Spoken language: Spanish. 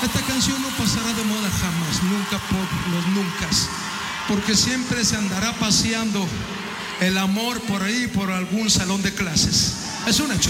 Esta canción no pasará de moda jamás, nunca por los nunca, porque siempre se andará paseando el amor por ahí, por algún salón de clases. Es un hecho.